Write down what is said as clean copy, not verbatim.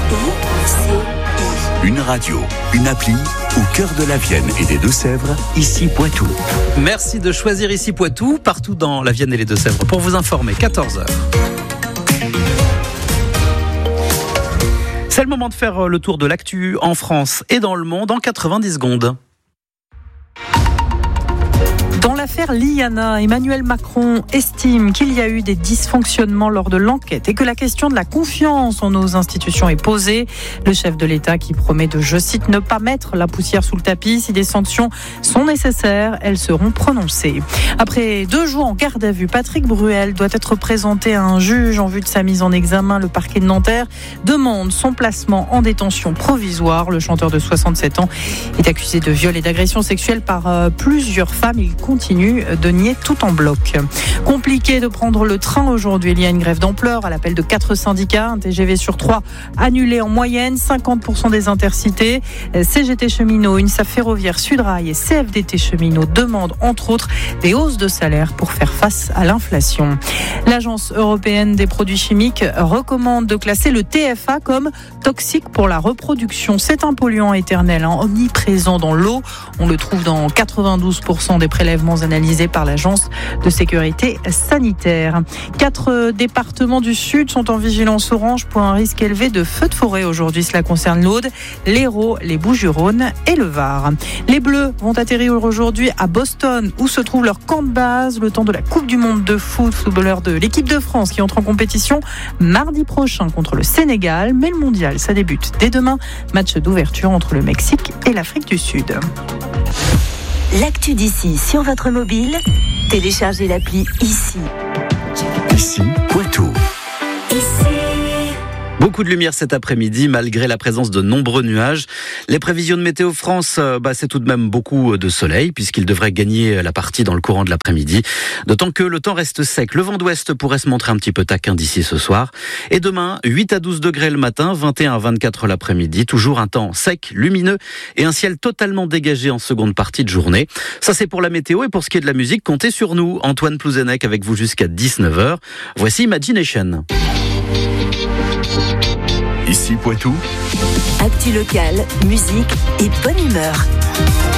Une radio, une appli au cœur de la Vienne et des Deux-Sèvres, ici Poitou. Merci de choisir ici Poitou, partout dans la Vienne et les Deux-Sèvres, pour vous informer, 14h. C'est le moment de faire le tour de l'actu en France et dans le monde en 90 secondes. Dans l'affaire Liana, Emmanuel Macron estime qu'il y a eu des dysfonctionnements lors de l'enquête et que la question de la confiance en nos institutions est posée. Le chef de l'État qui promet de, je cite, ne pas mettre la poussière sous le tapis. Si des sanctions sont nécessaires, elles seront prononcées. Après 2 jours en garde à vue, Patrick Bruel doit être présenté à un juge en vue de sa mise en examen. Le parquet de Nanterre demande son placement en détention provisoire. Le chanteur de 67 ans est accusé de viol et d'agression sexuelle par plusieurs femmes. Il continue de nier tout en bloc. Compliqué de prendre le train aujourd'hui. Il y a une grève d'ampleur à l'appel de 4 syndicats. Un TGV sur 3 annulé en moyenne, 50% des intercités. CGT Cheminots, UNSA Ferroviaire, Sudrail et CFDT Cheminots demandent entre autres des hausses de salaire pour faire face à l'inflation. L'Agence européenne des produits chimiques recommande de classer le TFA comme toxique pour la reproduction. C'est un polluant éternel, omniprésent dans l'eau. On le trouve dans 92% des prélèvements analysés par l'Agence de sécurité sanitaire. 4 départements du Sud sont en vigilance orange pour un risque élevé de feux de forêt aujourd'hui. Cela concerne l'Aude, l'Hérault, les Bouches-du-Rhône et le Var. Les Bleus vont atterrir aujourd'hui à Boston où se trouve leur camp de base le temps de la Coupe du Monde de foot. Footballeurs de l'équipe de France qui entre en compétition mardi prochain contre le Sénégal. Mais le mondial, ça débute dès demain. Match d'ouverture entre le Mexique et l'Afrique du Sud. L'actu d'ici sur votre mobile, téléchargez l'appli ICI. Ici Poitou. Beaucoup de lumière cet après-midi, malgré la présence de nombreux nuages. Les prévisions de Météo France, c'est tout de même beaucoup de soleil, puisqu'il devrait gagner la partie dans le courant de l'après-midi. D'autant que le temps reste sec. Le vent d'ouest pourrait se montrer un petit peu taquin d'ici ce soir. Et demain, 8 à 12 degrés le matin, 21 à 24 l'après-midi. Toujours un temps sec, lumineux et un ciel totalement dégagé en seconde partie de journée. Ça, c'est pour la météo. Et pour ce qui est de la musique, comptez sur nous. Antoine Plouzenec avec vous jusqu'à 19h. Voici Imagination. Ici Poitou. Actu locale, musique et bonne humeur.